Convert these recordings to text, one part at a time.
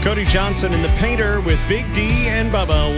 Cody Johnson and the Painter with Big D and Bubba.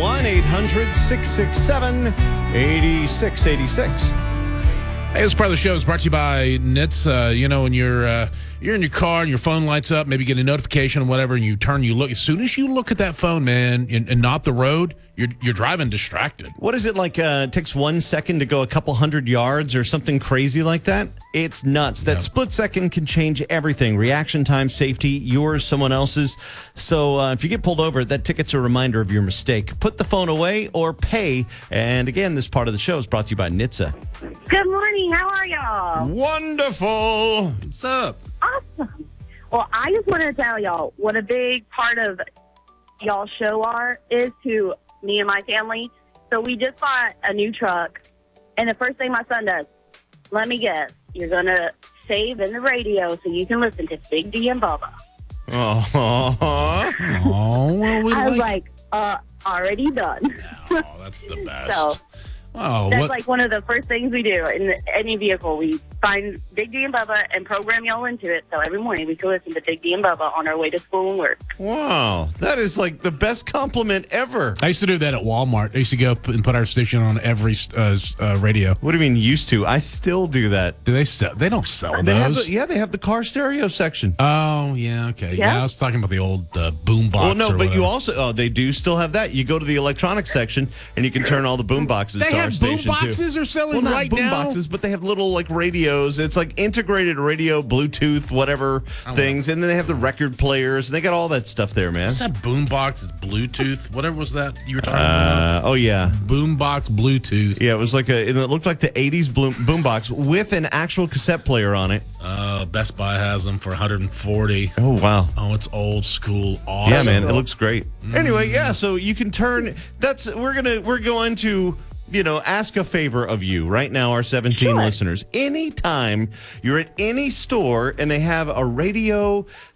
1-800-667-8686. Hey, this part of the show is brought to you by NHTSA. When you're in your car and your phone lights up, maybe get a notification or whatever, and you look. As soon as you look at that phone, man, and not the road, you're driving distracted. What is it like? It takes 1 second to go a couple hundred yards or something crazy like that? It's nuts. That split second can change everything. Reaction time, safety, yours, someone else's. So if you get pulled over, that ticket's a reminder of your mistake. Put the phone away or pay. And again, this part of the show is brought to you by NHTSA. Good morning. How are y'all? Wonderful. What's up? Awesome. Well, I just want to tell y'all what a big part of y'all's show is to me and my family. So we just bought a new truck, and the first thing my son does, let me guess, you're going to save in the radio so you can listen to Big D and Bubba. Oh, well, I was like, already done. Oh, that's the best. So Oh, that's like one of the first things we do in any vehicle. We find Big D and Bubba and program y'all into it. So every morning we can listen to Big D and Bubba on our way to school and work. wow. That is like the best compliment ever. I used to do that at Walmart. I used to go and put our station on every radio. What do you mean used to? I still do that. Do they sell? They don't sell They have those. they have the car stereo section. Oh, yeah, okay. Yeah, I was talking about the old boom box. Well, no, or but you whatever. also, they do still have that. You go to the electronics section and you can turn all the boom boxes They to our have boom station boxes too. are selling Well, not right boom now. boxes, but they have little like radios. It's like integrated radio, Bluetooth, whatever things. And then they have the record players. And they got all that stuff there, man. What's that boom box? It's Bluetooth. Whatever was that you were talking about? Oh, yeah. Boom box Bluetooth. Yeah, it was like it looked like the 80s boom box with an actual cassette player on it. Best Buy has them for $140. Oh, wow. Oh, it's old school. Awesome. Yeah, man, it looks great. Anyway, yeah, so you can turn. We're going to ask a favor of you right now, our 17 listeners. Anytime you're at any store and they have a radio